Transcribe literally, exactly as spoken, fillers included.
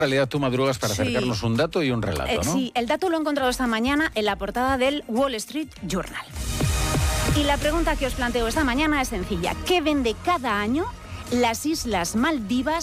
En realidad tú madrugas para Sí. acercarnos un dato y un relato, Eh, ¿no? Sí, el dato lo he encontrado esta mañana en la portada del Wall Street Journal. Y la pregunta que os planteo esta mañana es sencilla. ¿Qué vende cada año las Islas Maldivas